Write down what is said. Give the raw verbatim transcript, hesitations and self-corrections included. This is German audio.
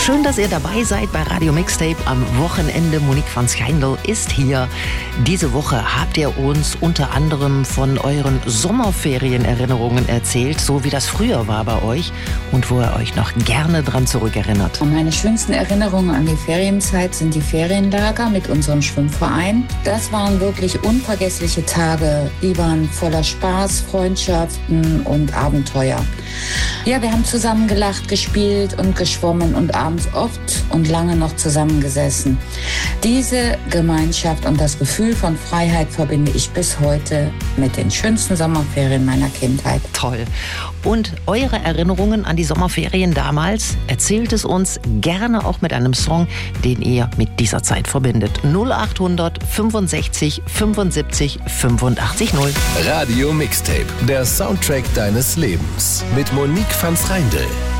Schön, dass ihr dabei seid bei Radio Mixtape am Wochenende. Monique van Schijndel ist hier. Diese Woche habt ihr uns unter anderem von euren Sommerferienerinnerungen erzählt, so wie das früher war bei euch und wo ihr euch noch gerne dran zurückerinnert. Meine schönsten Erinnerungen an die Ferienzeit sind die Ferienlager mit unserem Schwimmverein. Das waren wirklich unvergessliche Tage. Die waren voller Spaß, Freundschaften und Abenteuer. Ja, wir haben zusammen gelacht, gespielt und geschwommen und abends oft und lange noch zusammengesessen. Diese Gemeinschaft und das Gefühl von Freiheit verbinde ich bis heute mit den schönsten Sommerferien meiner Kindheit. Toll. Und eure Erinnerungen an die Sommerferien damals, erzählt es uns gerne auch mit einem Song, den ihr mit dieser Zeit verbindet. null achthundert fünfundsechzig fünfundsiebzig fünfundachtzig null. Radio Mixtape, der Soundtrack deines Lebens mit Monique van Schijndel.